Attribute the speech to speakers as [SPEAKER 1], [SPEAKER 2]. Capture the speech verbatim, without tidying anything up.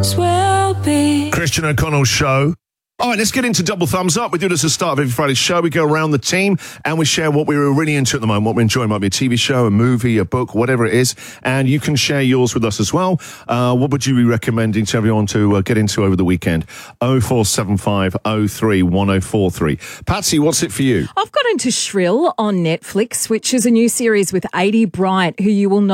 [SPEAKER 1] things will be.
[SPEAKER 2] Christian O'Connell's show. All right, let's get into Double Thumbs Up. We do this at the start of every Friday show. We go around the team and we share what we're really into at the moment, what we're enjoying. It might be a T V show, a movie, a book, whatever it is. And you can share yours with us as well. Uh, what would you be recommending to everyone to uh, get into over the weekend? oh four seven five oh three one oh four three. Patsy, what's it for you?
[SPEAKER 3] I've got into Shrill on Netflix, which is a new series with Aidy Bryant, who you will know